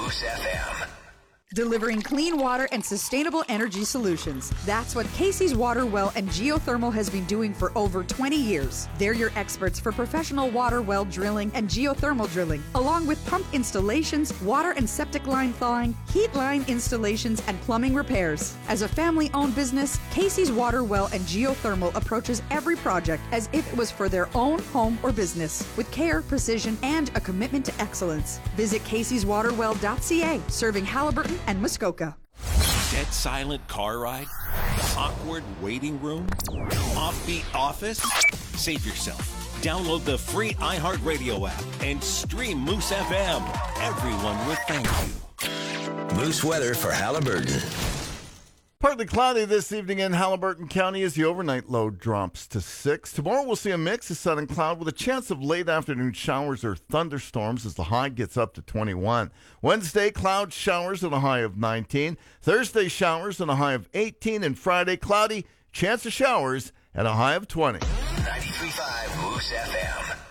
Moose FM. Delivering clean water and sustainable energy solutions. That's what Casey's Water Well and Geothermal has been doing for over 20 years. They're your experts for professional water well drilling and geothermal drilling, along with pump installations, water and septic line thawing, heat line installations, and plumbing repairs. As a family-owned business, Casey's Water Well and Geothermal approaches every project as if it was for their own home or business, with care, precision, and a commitment to excellence. Visit caseyswaterwell.ca, serving Halliburton and Muskoka. Dead silent car ride? Awkward waiting room? Offbeat office? Save yourself. Download the free iHeartRadio app and stream Moose FM. Everyone will thank you. Moose weather for Halliburton. Partly cloudy this evening in Halliburton County as the overnight low drops to 6. Tomorrow we'll see a mix of sun and cloud with a chance of late afternoon showers or thunderstorms as the high gets up to 21. Wednesday, cloud showers and a high of 19. Thursday, showers and a high of 18. And Friday, cloudy, chance of showers and a high of 20. 93.5 Moose FM.